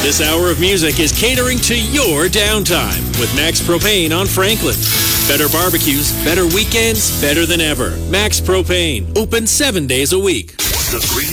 This hour of music is catering to your downtime with Max Propane on Franklin. Better barbecues, better weekends, better than ever. Max Propane, open 7 days a week. The Green